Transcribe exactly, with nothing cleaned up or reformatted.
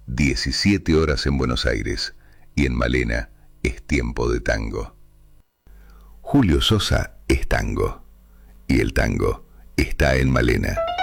diecisiete horas en Buenos Aires, y en Malena es tiempo de tango. Julio Sosa es tango, y el tango está en Malena.